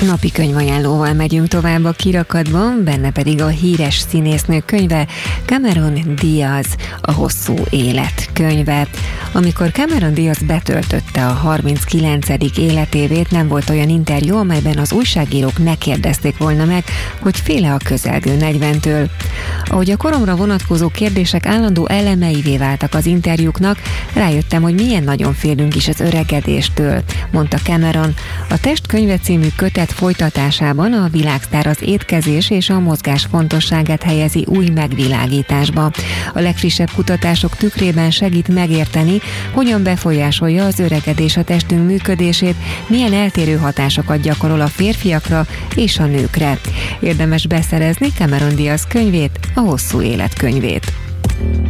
Napi könyvajánlóval megyünk tovább a kirakatban, benne pedig a híres színésznő könyve, Cameron Diaz, a hosszú élet könyve. Amikor Cameron Diaz betöltötte a 39. életévét, nem volt olyan interjú, amelyben az újságírók ne kérdezték volna meg, hogy féle a közelgő 40-től. Ahogy a koromra vonatkozó kérdések állandó elemeivé váltak az interjúknak, rájöttem, hogy milyen nagyon félünk is az öregedéstől, mondta Cameron. A Test könyve című kötet folytatásában a világsztár az étkezés és a mozgás fontosságát helyezi új megvilágításba. A legfrissebb kutatások tükrében segít megérteni, hogyan befolyásolja az öregedés a testünk működését, milyen eltérő hatásokat gyakorol a férfiakra és a nőkre. Érdemes beszerezni Cameron Diaz könyvét, a hosszú élet könyvét.